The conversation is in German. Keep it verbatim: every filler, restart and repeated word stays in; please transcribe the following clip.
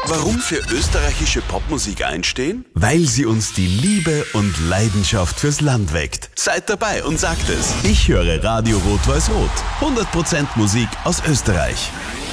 Warum für österreichische Popmusik einstehen? Weil sie uns die Liebe und Leidenschaft fürs Land weckt. Seid dabei und sagt es. Ich höre Radio Rot-Weiß-Rot. hundert Prozent Musik aus Österreich.